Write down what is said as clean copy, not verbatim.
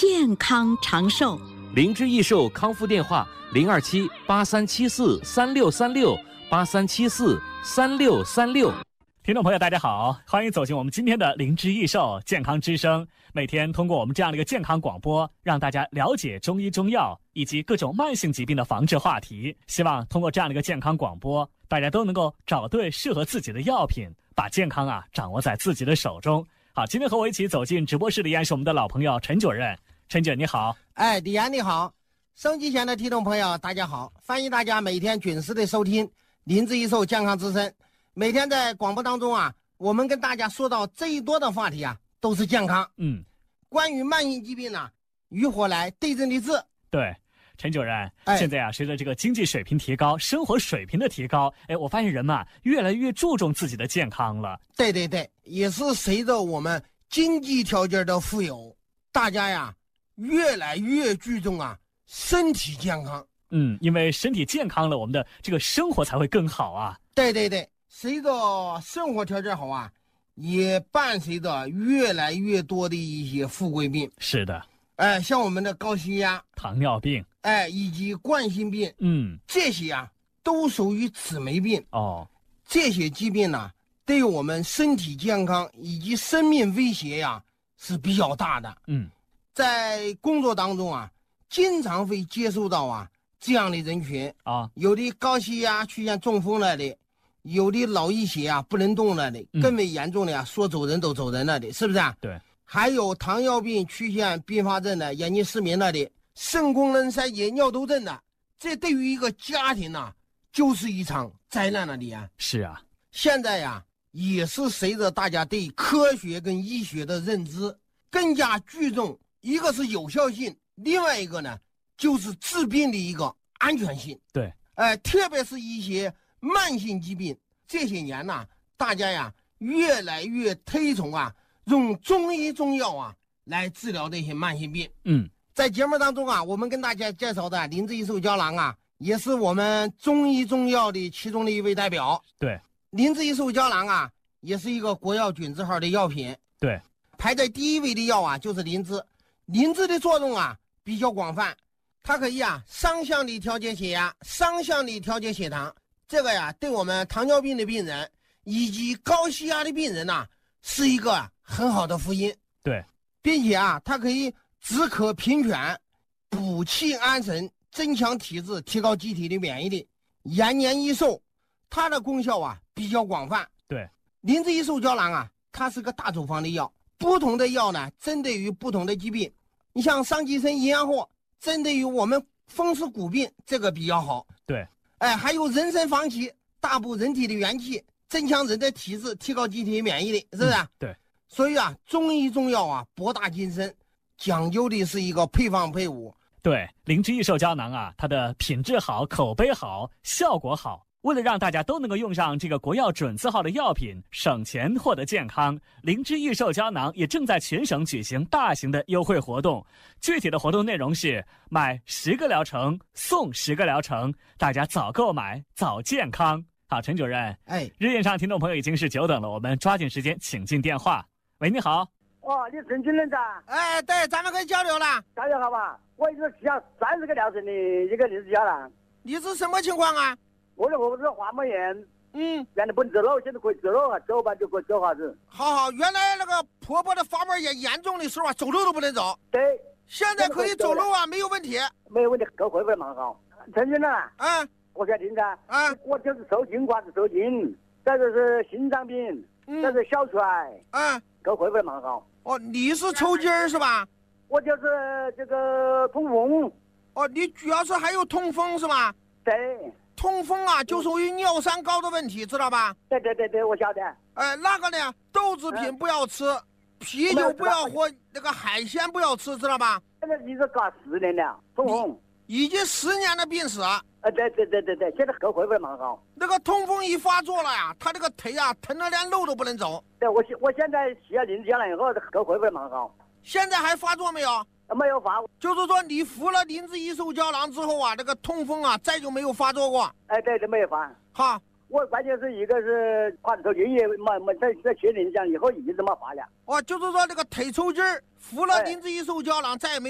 健康长寿。 灵芝益寿康复电话：027-8374-3636，8374-3636。 听众朋友大家好，欢迎走进我们今天的灵芝益寿健康之声。每天通过我们这样的一个健康广播，让大家了解中医中药以及各种慢性疾病的防治话题。希望通过这样的一个健康广播，大家都能够找对适合自己的药品，把健康掌握在自己的手中。好，今天和我一起走进直播室的依然是我们的老朋友陈主任。陈姐你好。 李阳你好，收音机前的听众朋友大家好，欢迎大家每天准时的收听灵芝益寿健康之声。每天在广播当中我们跟大家说到最多的话题都是健康。关于慢性疾病如何来对症的治。对， 陈主任，现在随着这个经济水平提高，生活水平的提高，我发现人们越来越注重自己的健康了。 对，也是随着我们经济条件的富有，大家越来越注重身体健康。 因为身体健康了，我们的这个生活才会更好啊。 对，随着生活条件好也伴随着越来越多的一些富贵病。 是的， 像我们的高血压、 糖尿病， 以及冠心病，这些都属于姊妹病。这些疾病对我们身体健康以及生命威胁是比较大的。在工作当中经常会接触到这样的人群有的高血压出现中风了的，有的脑溢血不能动了的，更为严重的说走人都走人了的，是不是对。 还有糖尿病出现并发症的，眼睛失明了的，肾功能衰竭、尿毒症的，这对于一个家庭就是一场灾难了的。 是啊， 现在也是随着大家对科学跟医学的认知更加注重，一个是有效性，另外一个呢就是治病的一个安全性。 对， 特别是一些慢性疾病，这些年大家越来越推崇用中医中药来治疗这些慢性病。在节目当中我们跟大家介绍的灵芝益寿胶囊也是我们中医中药的其中的一位代表。 对， 灵芝益寿胶囊也是一个国药准字号的药品。 对， 排在第一位的药就是灵芝。灵芝的作用比较广泛，它可以双向的调节血压，双向的调节血糖。这个对我们糖尿病的病人以及高血压的病人是一个很好的福音。 对， 并且它可以止渴平喘、补气安神、增强体质、提高机体的免疫力、延年益寿。它的功效比较广泛。 对， 灵芝益寿胶囊它是个大处方的药，不同的药呢针对于不同的疾病。你像桑寄生营养货，针对于我们风湿骨病，这个比较好。 对， 还有人参黄芪，大补人体的元气，增强人的体质，提高机体免疫力，是不是？ 对。 所以中医中药博大精深，讲究的是一个配方配伍。 对，灵芝益寿胶囊它的品质好，口碑好，效果好。为了让大家都能够用上这个国药准字号的药品，省钱获得健康，灵芝益寿胶囊也正在全省举行大型的优惠活动。具体的活动内容是买10个疗程送10个疗程，大家早购买早健康。好，陈主任，热线上听众朋友已经是久等了，我们抓紧时间请进电话。喂，你好。 你陈主任噻？ 对，咱们可以交流了。 交流好吧？我一直需要30个疗程的一个灵芝胶囊。 你是什么情况我的儿子滑膜炎，原来不能走路，现在可以走路走吧就可以走下子。 好，原来那个婆婆的滑膜炎严重的时候走路都不能走。 对， 现在可以走路没有问题。 没有问题，够恢复得蛮好。陈主任我想听噻。我就是受精管子受精，再就是心脏病，再是小踹，够恢复得蛮好。 你是抽筋是吧？ 我就是这个痛风。 你主要是还有痛风是吧？ 对， 痛风就属于尿酸高的问题，知道吧？ 对，我晓得。 那个呢，豆制品不要吃，啤酒不要喝，那个海鲜不要吃，知道吧？ 现在一直搞10年了，痛风已经10年的病史。 对，现在够恢复得蛮好。 那个痛风一发作了他这个腿疼得连路都不能走。 对，我现在需要灵芝胶囊以后够恢复得蛮好。 现在还发作没有？ 没有发。 就是说你服了灵芝益寿胶囊之后这个痛风再就没有发作过。 对，没有发。 好， 我关键是一个是胯子抽筋也没在确定讲以后一直没发了。 就是说这个腿抽筋服了灵芝益寿胶囊再也没